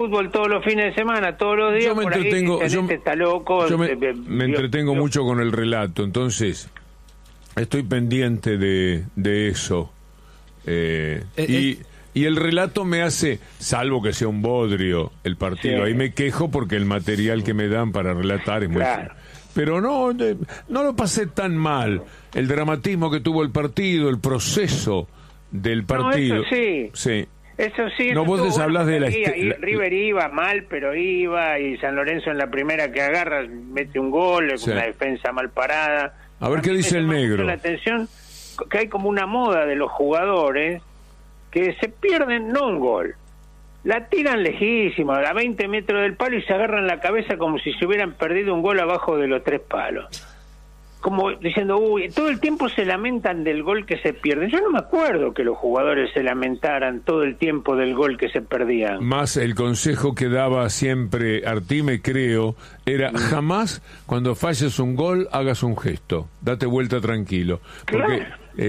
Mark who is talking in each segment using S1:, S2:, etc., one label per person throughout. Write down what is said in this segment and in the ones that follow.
S1: fútbol todos los fines de semana, todos los días.
S2: Yo me entretengo,
S1: está loco.
S2: me entretengo mucho con el relato, entonces estoy pendiente de eso. Y el relato me hace, salvo que sea un bodrio el partido, ahí me quejo porque el material que me dan para relatar es muy... Pero no lo pasé tan mal. El dramatismo que tuvo el partido, el proceso del partido.
S1: No, eso sí.
S2: Sí.
S1: Eso sí.
S2: No, vos les hablas de
S1: River iba mal, pero iba, y San Lorenzo en la primera que agarra mete un gol, con una defensa mal parada.
S2: A ver qué dice el negro.
S1: La atención que hay como una moda de los jugadores que se pierden no un gol, la tiran lejísima, a 20 metros del palo, y se agarran la cabeza como si se hubieran perdido un gol abajo de los 3 palos. Como diciendo, todo el tiempo se lamentan del gol que se pierde. Yo no me acuerdo que los jugadores se lamentaran todo el tiempo del gol que se perdían.
S2: Más el consejo que daba siempre Artime, creo, era jamás cuando falles un gol hagas un gesto, date vuelta tranquilo. Porque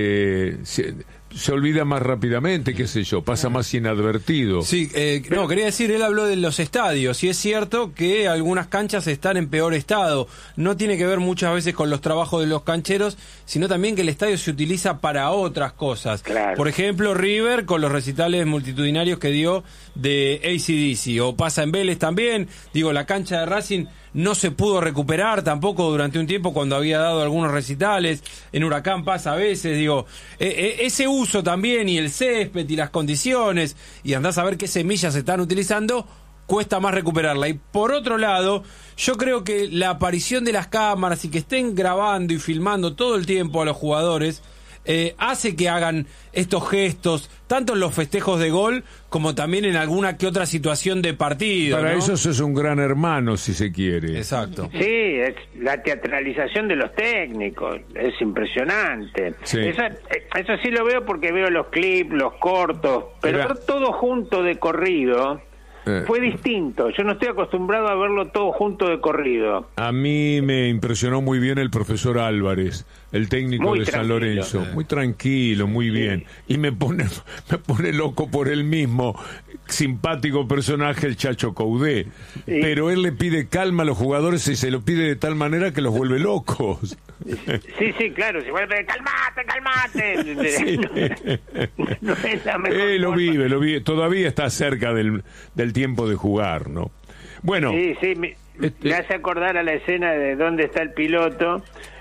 S2: se olvida más rápidamente, qué sé yo, pasa más inadvertido.
S3: Sí, quería decir, él habló de los estadios, y es cierto que algunas canchas están en peor estado. No tiene que ver muchas veces con los trabajos de los cancheros, sino también que el estadio se utiliza para otras cosas.
S1: Claro.
S3: Por ejemplo, River con los recitales multitudinarios que dio de AC/DC, o pasa en Vélez también. Digo, la cancha de Racing no se pudo recuperar tampoco durante un tiempo cuando había dado algunos recitales. En Huracán pasa a veces, digo, ese uso también, y el césped y las condiciones, y andás a ver qué semillas se están utilizando, cuesta más recuperarla. Y por otro lado, yo creo que la aparición de las cámaras y que estén grabando y filmando todo el tiempo a los jugadores hace que hagan estos gestos, tanto en los festejos de gol como también en alguna que otra situación de partido.
S2: Para
S3: ¿no?
S2: eso es un gran hermano, si se quiere.
S3: Exacto.
S1: Sí, es la teatralización de los técnicos, es impresionante.
S2: Sí.
S1: Eso sí lo veo porque veo los clips, los cortos, pero todo junto de corrido. Fue distinto, yo no estoy acostumbrado a verlo todo junto de corrido.
S2: A mí me impresionó muy bien el profesor Álvarez, el técnico de San Lorenzo, muy tranquilo, muy bien, y me pone loco por el mismo simpático personaje, el Chacho Caudé, pero él le pide calma a los jugadores y se lo pide de tal manera que los vuelve locos.
S1: Sí, claro, se vuelve, calmate.
S2: Sí.
S1: No es la mejor
S2: lo vive, todavía está cerca del tiempo de jugar, ¿no? Bueno.
S1: Sí, me hace acordar a la escena de ¿Dónde está el piloto?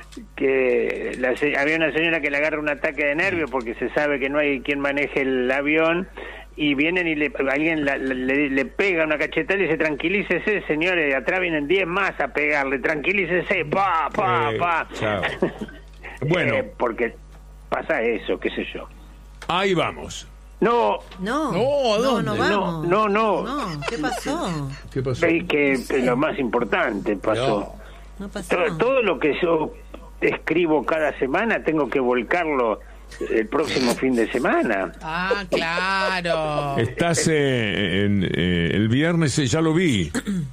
S1: Que había una señora que le agarra un ataque de nervios porque se sabe que no hay quien maneje el avión, y vienen y alguien le pega una cachetada y dice, tranquilícese, señores, atrás vienen 10 más a pegarle, tranquilícese, pa.
S2: Chao. Bueno.
S1: Porque pasa eso, qué sé yo.
S2: Ahí vamos.
S1: No,
S4: vamos.
S1: No.
S4: ¿Qué pasó?
S2: ¿Qué pasó?
S1: Que lo más importante pasó.
S4: No pasó.
S1: Todo lo que yo escribo cada semana tengo que volcarlo el próximo fin de semana.
S4: Ah, claro.
S2: Estás el viernes, ya lo vi.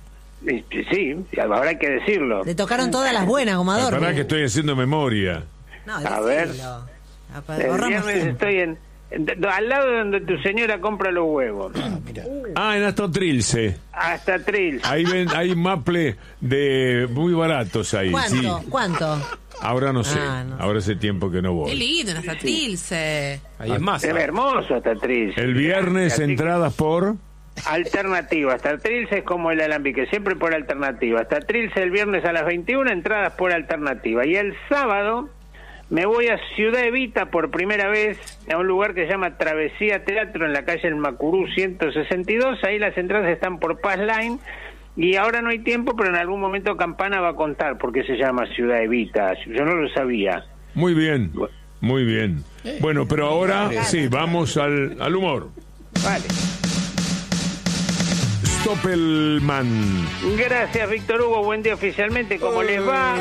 S1: Sí, ahora hay que decirlo.
S4: Le tocaron todas las buenas, Gomador.
S2: La verdad que estoy haciendo memoria.
S4: No,
S1: a ver. El viernes estoy al lado de donde tu señora compra los huevos.
S2: En Hasta Trilce.
S1: Hasta Trilce.
S2: Hay maple de muy baratos ahí.
S4: ¿Cuánto?
S2: Ahora no sé. No. Ahora hace tiempo que no voy.
S4: Qué lindo, Hasta Trilce.
S3: Ahí es más.
S1: Es hermoso Hasta Trilce.
S2: El viernes entradas por...
S1: Alternativa. Hasta Trilce es como el alambique, siempre por alternativa. Hasta Trilce el viernes a las 21, entradas por alternativa. Y el sábado me voy a Ciudad Evita por primera vez, a un lugar que se llama Travesía Teatro, en la calle El Macurú 162. Ahí las entradas están por Pass Line. Y ahora no hay tiempo, pero en algún momento Campana va a contar por qué se llama Ciudad Evita. Yo no lo sabía.
S2: Muy bien, muy bien. Bueno, pero ahora sí, vamos al humor.
S1: Vale.
S2: Stoppelman.
S1: Gracias, Víctor Hugo. Buen día oficialmente. ¿Cómo les va?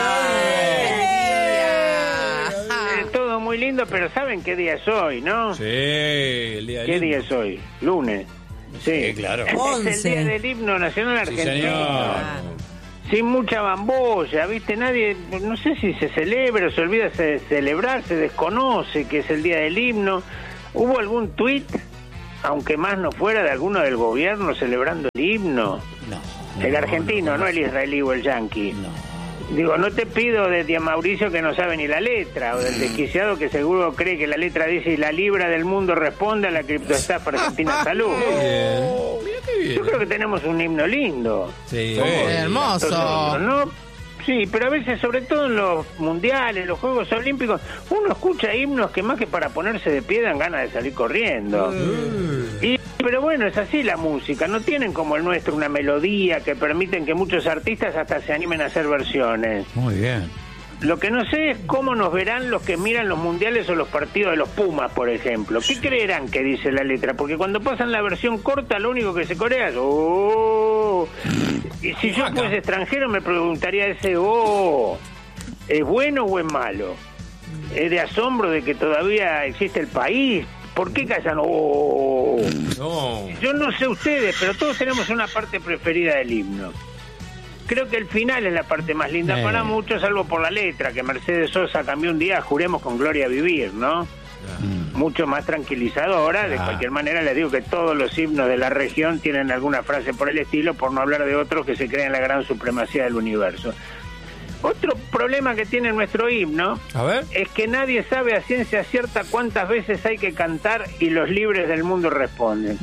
S1: Todo muy lindo, pero ¿saben qué día es hoy, no?
S3: Sí, el día
S1: ¿Qué día es hoy? Lunes. Sí,
S3: claro.
S1: Es el día del himno nacional argentino.
S3: Sí, señor.
S1: Sin mucha bambolla, ¿viste? Nadie, no sé si se celebra o se olvida de celebrar, se desconoce que es el día del himno. ¿Hubo algún tuit aunque más no fuera de alguno del gobierno celebrando el himno? El argentino, no el israelí o el yanqui. Digo, no te pido de Mauricio que no sabe ni la letra, o del desquiciado que seguro cree que la letra dice: y la libra del mundo responde a la criptoestafa argentina salud. Yo creo que tenemos un himno lindo.
S3: Sí,
S4: hermoso.
S1: ¿No? Sí, pero a veces, sobre todo en los mundiales, los Juegos Olímpicos, uno escucha himnos que más que para ponerse de pie dan ganas de salir corriendo. Pero bueno, es así la música, no tienen como el nuestro una melodía que permiten que muchos artistas hasta se animen a hacer versiones.
S5: Muy bien.
S1: Lo que no sé es cómo nos verán los que miran los mundiales o los partidos de los Pumas, por ejemplo. ¿Qué creerán que dice la letra? Porque cuando pasan la versión corta, lo único que se corea es ¡oh! Y si yo fuese extranjero me preguntaría ese ¡oh! ¿Es bueno o es malo? ¿Es de asombro de que todavía existe el país? ¿Por qué callan? ¡Oh!
S3: No.
S1: Yo no sé ustedes, pero todos tenemos una parte preferida del himno. Creo que el final es la parte más linda para muchos, salvo por la letra, que Mercedes Sosa cambió un día, juremos con gloria vivir, ¿no? Mucho más tranquilizadora. De cualquier manera, les digo que todos los himnos de la región tienen alguna frase por el estilo, por no hablar de otros que se creen la gran supremacía del universo. Otro problema que tiene nuestro himno es que nadie sabe a ciencia cierta cuántas veces hay que cantar y los libres del mundo responden.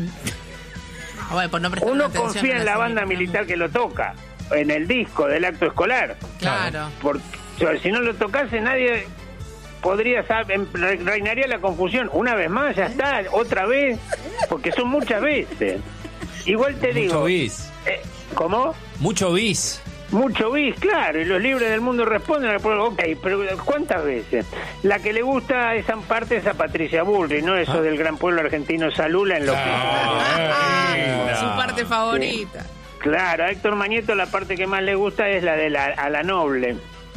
S1: Uno confía en la banda militar que lo toca, en el disco del acto escolar.
S4: Claro.
S1: Porque si no lo tocase nadie podría saber, reinaría la confusión. Una vez más, ya está, otra vez, porque son muchas veces. Igual te digo.
S3: Mucho bis.
S1: ¿Cómo?
S3: Mucho bis.
S1: Mucho bis, claro, y los libres del mundo responden. Ok, pero ¿cuántas veces? La que le gusta esa parte es a Patricia Bullrich, no eso del gran pueblo argentino Salula en lo que...
S4: Su parte favorita.
S1: Sí. Claro, a Héctor Mañeto la parte que más le gusta es la de a la noble.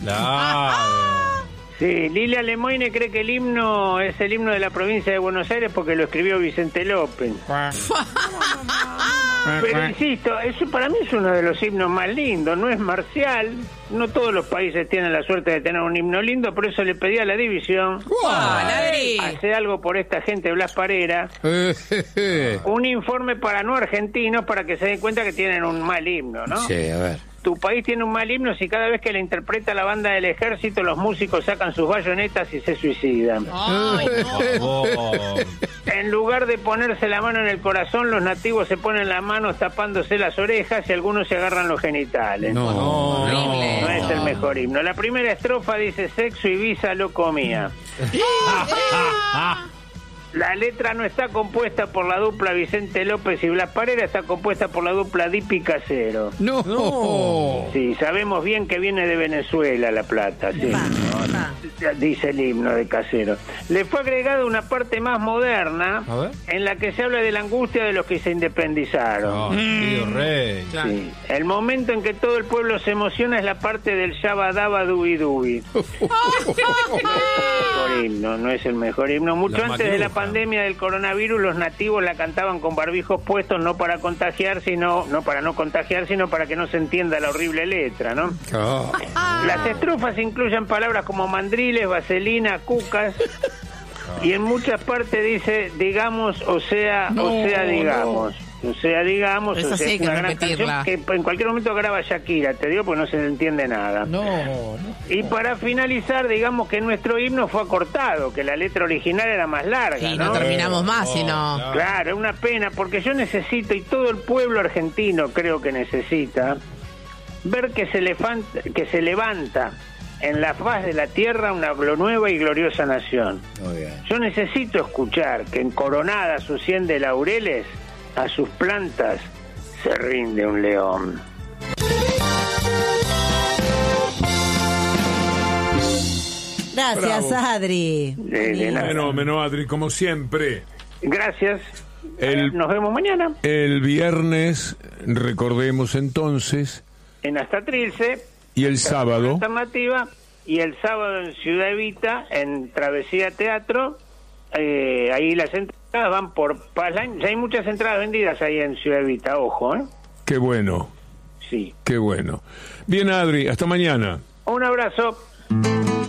S1: Sí, Lilia Lemoine cree que el himno es el himno de la provincia de Buenos Aires porque lo escribió Vicente López. Pero insisto, eso para mí es uno de los himnos más lindos, no es marcial, no todos los países tienen la suerte de tener un himno lindo, por eso le pedí a la división, hace algo por esta gente Blas Parera, un informe para no argentinos para que se den cuenta que tienen un mal himno, ¿no?
S5: Sí, a ver.
S1: Tu país tiene un mal himno si cada vez que le interpreta la banda del ejército los músicos sacan sus bayonetas y se suicidan.
S4: Ay, no.
S1: En lugar de ponerse la mano en el corazón, los nativos se ponen las manos tapándose las orejas y algunos se agarran los genitales.
S5: No
S1: es el mejor himno. La primera estrofa dice: sexo y visa lo comía. La letra no está compuesta por la dupla Vicente López y Blas Parera, está compuesta por la dupla Dipi Casero.
S5: No.
S1: Sí, sabemos bien que viene de Venezuela la plata, sí. Dice el himno de Casero. Le fue agregada una parte más moderna en la que se habla de la angustia de los que se independizaron.
S3: Rey.
S1: Sí. El momento en que todo el pueblo se emociona es la parte del Shabadaba Dubi Dubi. No es el mejor himno. Mucho antes de la pandemia del coronavirus, los nativos la cantaban con barbijos puestos, no para contagiar, sino para no contagiar, sino para que no se entienda la horrible letra, ¿no? Las estrofas incluyen palabras como mandriles, vaselina, cucas, y en muchas partes dice digamos, o sea, digamos. O sea, digamos,
S4: Esa
S1: o sea,
S4: sí hay
S1: es
S4: que
S1: una gran
S4: repetirla.
S1: canción que en cualquier momento graba Shakira, te digo, porque no se le entiende nada. Y para finalizar, digamos que nuestro himno fue acortado, que la letra original era más larga,
S4: Y no terminamos más, sino...
S1: Claro, es una pena, porque yo necesito, y todo el pueblo argentino creo que necesita, ver que se levanta en la faz de la tierra una nueva y gloriosa nación. Yo necesito escuchar que en coronada su 100 de laureles, a sus plantas se rinde un león.
S4: Gracias,
S2: Bravo.
S4: Adri.
S1: De nada.
S2: Fenómeno, Adri, como siempre.
S1: Gracias. Nos vemos mañana
S2: El viernes, recordemos entonces,
S1: en Hasta Trilce.
S2: y el sábado.
S1: Alternativa. Y el sábado en Ciudad Evita, en Travesía Teatro. Ahí las entradas van por Pazline. Ya hay muchas entradas vendidas ahí en Ciudad Evita, ojo, ¿eh?
S2: Qué bueno,
S1: Sí.
S2: qué bueno. Bien, Adri, hasta mañana.
S1: Un abrazo.